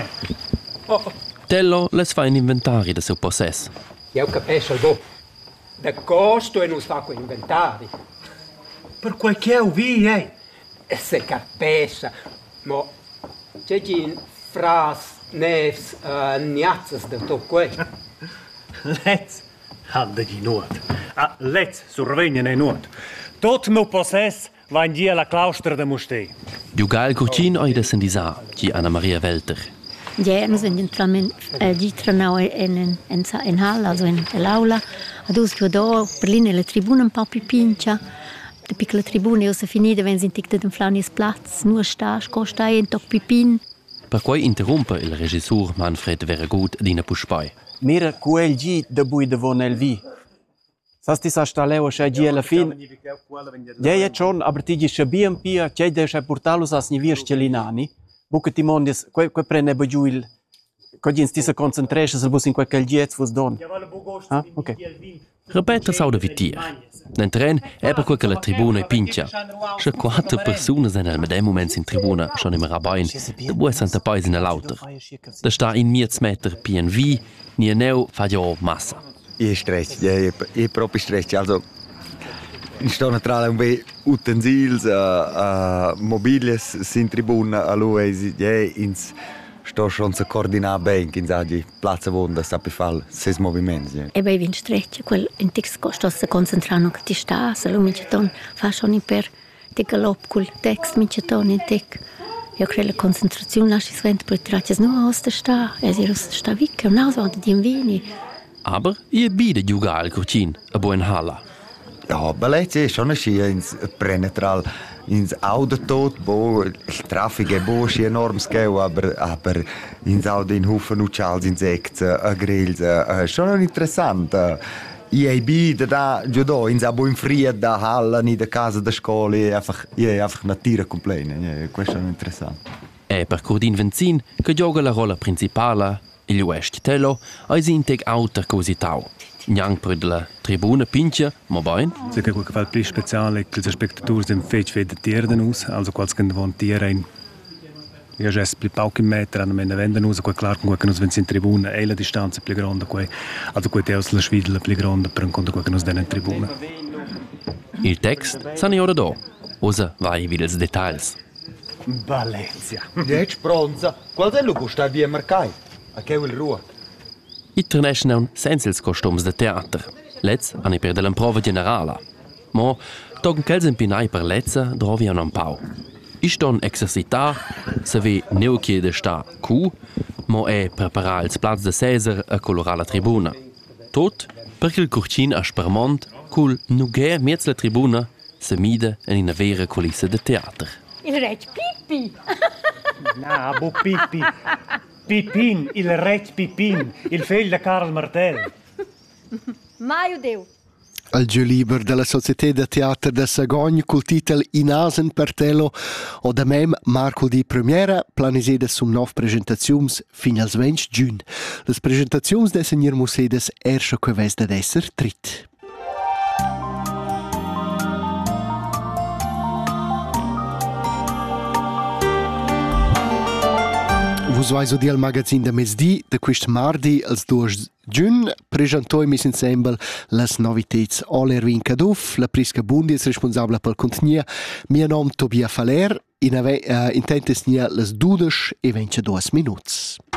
Tello les fa un inventari del seu possess. Io capisco il bo. Da costo e non si fa quel inventari. Per quel che ho vi, Se capisce. Ma c'è in fras, nevs, niazzas da tutto quello. Let's hadde di nuot. Let's survegnen ei nuot. Tot meu possess va in dia la claustra de Mustei. Giugal Curcin oi de Sendisa, qui Anna Maria Welter. Ja, nos sind gitranau in Hall, also in l'aula. Adus che do Berlin la tribuna un po' più pincia. La piccola tribuna è finita, wenn sind tickt den Flanis Platz, nur costa in toc pipin. Per quei interrompe il regisseur Manfred Vergut dina Puspei. Mira quel gi de bui de von Elvi. Sasti sa staleo sche gi alla fin. Ja schon, aber ti gi schabiam pia, che de sche portalus as ni virstelinani. Buca ti mondis, que prende giù il cogin stisa concentresce sul bus in quel giez vos don. Ah, ok. Repeter sau da vitir. Nel tren è per quella tribuna e pincia. Sche 4 persone sind al medem moments in tribuna schon im Rabain. Da bu santa pais in l'auter. Da sta in 10 meter PNV, ni neu fa jo massa. Stress, proprio stress. Also sto tra un be utensils, mobilies in tribuna, allora ins sto schon zu coordinare bene, in sagi Platz Wunde, sta per fare 6 movimenti. E bei vin strecce quel in text costa se concentrano che ti sta, se lo miceton fa schon per te galop col text miceton in tec. Io credo la concentrazione lasci svent per traces no aus der sta, sta vic, un aus und die vini. Aber ihr bide Giugal Curcin, a buon Halla. Ja, bellezza è schon ins penetral ins Auto tot, bo il traffico è bo schi enorm scheu, aber ins Auto in Hufen Uchals, Insekten, Grills, schon interessant. IAB da judo ins abo in Fried da Halla ni da casa da scuola è einfach natura completa, questo è interessante. E per Cordin Venzin che gioca la rolla principale il West Tello ai integ auter cositau. Niang per la tribuna pincha, ma bain. Se che quel che fa più speciale che gli spettatori sind fece de tierden aus, also quals che von tieren. Io già più pochi metri hanno meno venden aus, quel clar con che nos in tribuna e la distanza più grande quei. Also quei teos la svidla più grande per un conto che nos den in tribuna. Il text sani ora do. Osa vai wieder els details. Valencia. Jetzt pronza. Qual è lo sta via Marcai? A che il ruot. I tornescono senza ils costums de teater. Lez hanno per della prova generala. Ma togen quels impinai per lezza droviano un pau. Iston exercitar se ve neuchie de sta Q, ma è preparare il plaz de Cesar a colorare la tribuna. Tot perché il Curcin a Spermont col nughe miez la tribuna se mide in una vera culisse de teater. Il rec Pippi. Na, bo Pippi. Pipin, il rec Pipin, il figlio di Karl Martel. Mai udeu. Il giù liber della Società de Teater de Sagogn col titolo Inasen per Tello o da mem Marco di Premiera planisede sum nov presentaziums fin als 20 giugn. Les presentaziums de Senior Musedes erscha queves de esser trit. Vos vais odi al magazin de mesdì de quist mardi als 2 giugn presentoi mis ensemble las novitets Oler Vincaduf, la prisca Bundis responsabla pel contenia, mia nom Tobia Faler, intentes nia las 12:22 minuts.